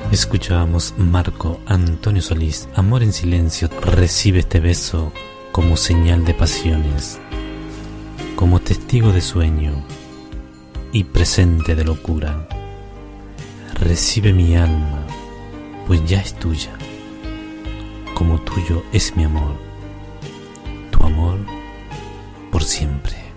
Escuchábamos Marco Antonio Solís, Amor en silencio. Recibe este beso como señal de pasiones, como testigo de sueño y presente de locura. Recibe mi alma, pues ya es tuya, como tuyo es mi amor, tu amor por siempre.